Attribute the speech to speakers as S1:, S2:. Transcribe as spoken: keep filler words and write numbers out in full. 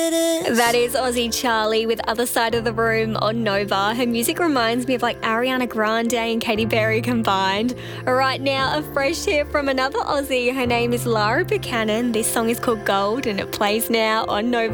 S1: That is Aussie Charlie with Other Side of the Room on Nova. Her music reminds me of like Ariana Grande and Katy Perry combined. Right now, a fresh hit from another Aussie. Her name is Lara Buchanan. This song is called Gold and it plays now on Nova.